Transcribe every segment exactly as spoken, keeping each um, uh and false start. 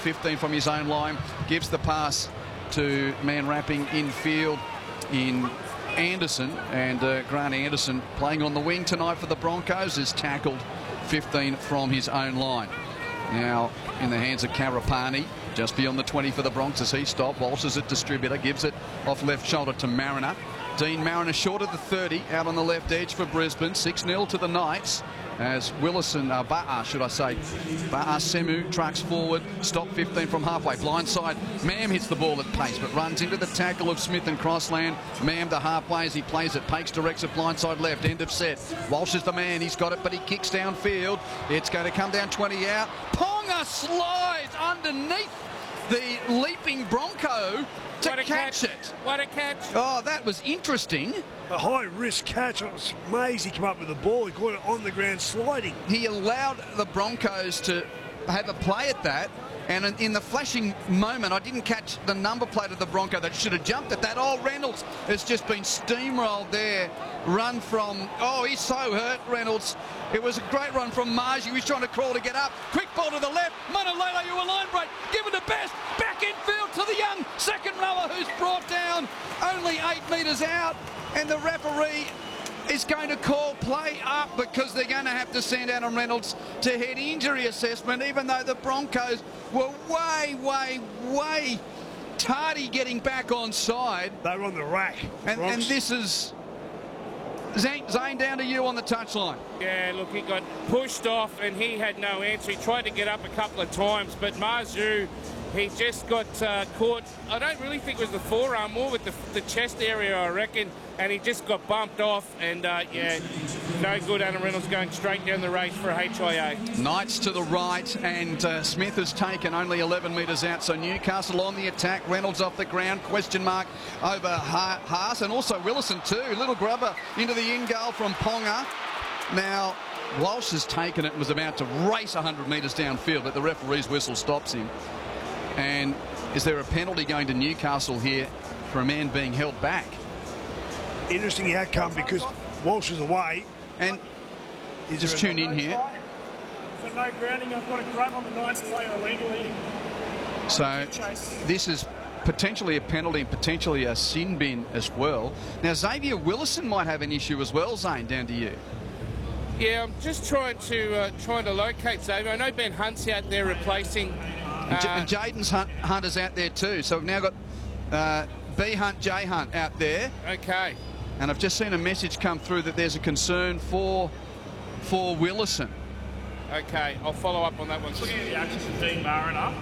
fifteen from his own line. Gives the pass to man wrapping infield in Anderson. And uh, Grant Anderson, playing on the wing tonight for the Broncos, is tackled fifteen from his own line. Now in the hands of Karapani, just beyond the twenty for the Bronx as he stopped. Walsh is at distributor, gives it off left shoulder to Mariner. Dean Mariner short of the thirty, out on the left edge for Brisbane. six nil to the Knights as Willison, uh, Ba'a should I say, Ba'a Semu trucks forward, stop fifteen from halfway. Blindside, Mam hits the ball at pace but runs into the tackle of Smith and Crossland. Mam to halfway as he plays it. Pakes directs it blindside left, end of set. Walsh is the man, he's got it but he kicks downfield. It's going to come down twenty out. Ponga slides underneath the leaping Bronco to What a catch, catch. it. What a catch. Oh, that was interesting. A high-risk catch. It was amazing. He came up with the ball. He caught it on the ground sliding. He allowed the Broncos to have a play at that. And in, in the flashing moment, I didn't catch the number plate of the Bronco that should have jumped at that. Oh, Reynolds has just been steamrolled there. Run from, oh, he's so hurt, Reynolds. It was a great run from Margie. He was trying to crawl to get up. Quick ball to the left. Manalele, you a line break. Give it to Best. Back infield to the young second rower who's brought down only eight metres out. And the referee is going to call play up because they're going to have to send Adam Reynolds to head injury assessment, even though the Broncos were way, way, way tardy getting back on side. They were on the rack. And, and this is Zane, Zane, down to you on the touchline. Yeah, look, he got pushed off and he had no answer. He tried to get up a couple of times, but Marzu, he just got uh, caught. I don't really think it was the forearm, more with the, the chest area, I reckon, and he just got bumped off. And uh, yeah, no good. Adam Reynolds going straight down the race for H I A. Knights to the right, and uh, Smith has taken only eleven metres out. So Newcastle on the attack. Reynolds off the ground. Question mark over ha Haas, and also Willison too. Little grubber into the in goal from Ponga. Now Walsh has taken it and was about to race one hundred metres downfield, but the referee's whistle stops him. And is there a penalty going to Newcastle here for a man being held back? Interesting outcome because Walsh is away. And just tune in here. For no grounding, I've got a grab on the Knights player illegally. So this is potentially a penalty and potentially a sin bin as well. Now Xavier Willison might have an issue as well, Zane, down to you. Yeah, I'm just trying to uh, trying to locate Xavier. I know Ben Hunt's out there replacing. And, J Uh, and Jaden's Hunt, Hunt is out there too. So we've now got uh, B Hunt, J Hunt out there. okay. And I've just seen a message come through that there's a concern for for Willison. Okay, I'll follow up on that one. Looking at the actions of Dean Mariner.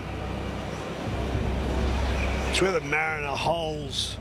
It's where the Mariner holds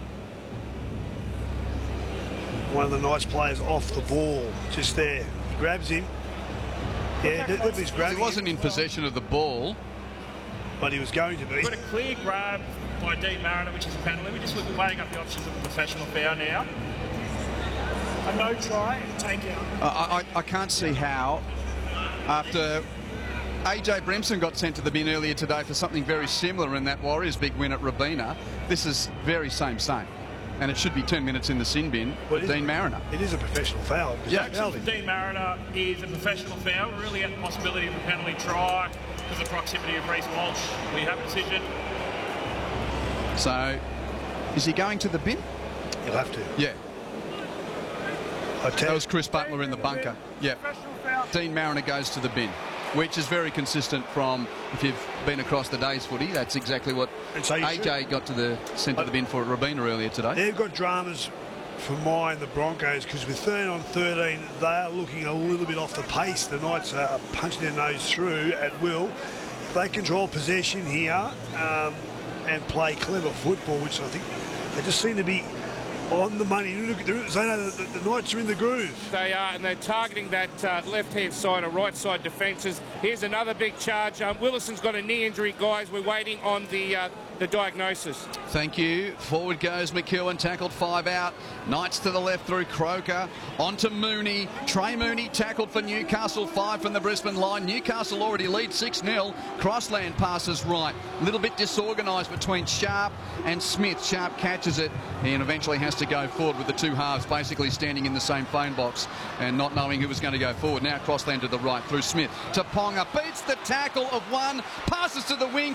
one of the Knights players off the ball. Just there. He grabs him. Yeah, Liverpool's grabbing He wasn't him, in possession of the ball. but he was going to be. Got a clear grab by Dean Mariner, which is a penalty. We're just looking, weighing up the options of a professional foul now. A no try and take out. I, I, I can't see how, after A J Brimson got sent to the bin earlier today for something very similar in that Warriors big win at Robina, this is very same same. And it should be ten minutes in the sin bin Well, for it is- Dean Mariner. It is a professional foul. It's Yeah. a penalty. Dean Mariner is a professional foul. We're really at the possibility of a penalty try because of the proximity of Reece Walsh. We have a decision. So, is he going to the bin? You'll have to. Yeah. I tell That you, was Chris Butler in the bunker. Yeah. Professional foul. Dean Mariner goes to the bin, which is very consistent from, if you've been across the day's footy, that's exactly what And so you A J got to the sent to the bin for at Robina earlier today. they've got dramas for mine, the Broncos, because with thirteen on thirteen, they are looking a little bit off the pace. The Knights are punching their nose through at will. If they control possession here um, and play clever football, which I think they just seem to be on the money. Look at the, the, the, the Knights are in the groove. They are, and they're targeting that uh, left-hand side or right-side defences. Here's another big charge. Um, Willison's got a knee injury, guys. We're waiting on the uh, the diagnosis. Thank you. Forward goes McEwen, tackled five out. Knights to the left through Croker. On to Mooney. Trey Mooney tackled for Newcastle, five from the Brisbane line. Newcastle already lead six nil. Crossland passes right. A little bit disorganised between Sharp and Smith. Sharp catches it and eventually has to go forward with the two halves basically standing in the same phone box and not knowing who was going to go forward. Now Crossland to the right through Smith to Ponga. Beats the tackle of one. Passes to the wing.